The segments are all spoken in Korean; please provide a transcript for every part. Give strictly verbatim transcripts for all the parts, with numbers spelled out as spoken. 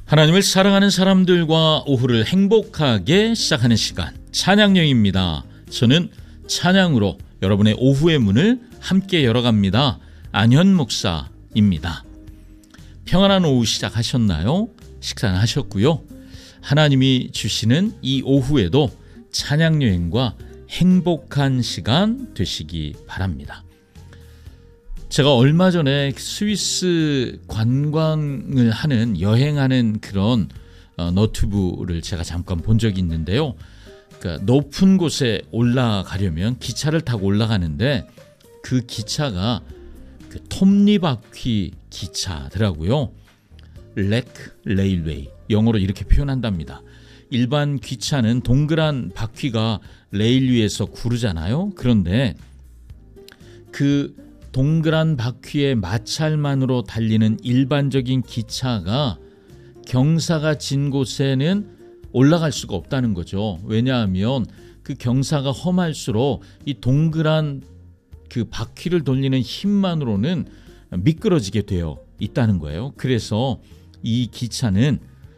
하나님을 사랑하는 사람들과 오후를 행복하게 시작하는 시간, 찬양여행입니다. 저는 찬양으로 여러분의 오후의 문을 함께 열어갑니다. 안현 목사입니다. 평안한 오후 시작하셨나요? 식사는 하셨고요. 하나님이 주시는 이 오후에도 찬양여행과 행복한 시간 되시기 바랍니다. 제가 얼마 전에 스위스 관광을 하는, 여행하는 그런 너튜브를 제가 잠깐 본 적이 있는데요. 그러니까 높은 곳에 올라가려면 기차를 타고 올라가는데 그 기차가 그 톱니바퀴 기차더라고요. 렉 레일웨이, 영어로 이렇게 표현한답니다. 일반 기차는 동그란 바퀴가 레일 위에서 구르잖아요. 그런데 그 동그란 바퀴의 마찰만으로 달리는 일반적인 기차가 경사가 진 곳에는 올라갈 수가 없다는 거죠. 왜냐하면 그 경사가 험할수록 이 동그란 그 바퀴를 돌리는 힘만으로는 미끄러지게 되어 있다는 거예요. 그래서 이 기차는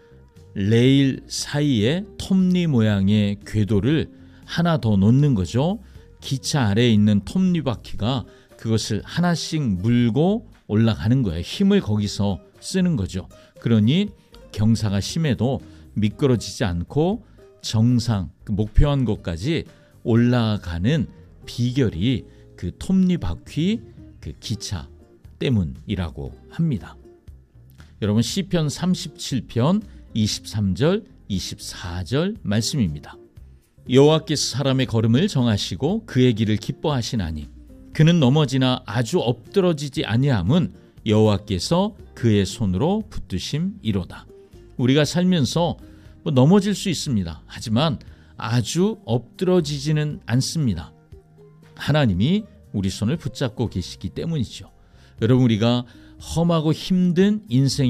레일 사이에 톱니 모양의 궤도를 하나 더 놓는 거죠. 기차 아래에 있는 톱니바퀴가 그것을 하나씩 물고 올라가는 거예요. 힘을 거기서 쓰는 거죠. 그러니 경사가 심해도 미끄러지지 않고 정상, 그 목표한 곳까지 올라가는 비결이 그 톱니바퀴 그 기차 때문이라고 합니다. 여러분, 시편 삼십칠 편 이십삼 절 이십사 절 말씀입니다. 여호와께서 사람의 걸음을 정하시고 그의 길을 기뻐하시나니 그는 넘어지나 아주 엎드러지지 아니함은 여호와께서 그의 손으로 붙드심이로다. 우리가 살면서 뭐 넘어질 수 있습니다. 하지만 아주 엎드러지지는 않습니다. 하나님이 우리 손을 붙잡고 계시기 때문이죠. 여러분, 우리가 험하고 힘든 인생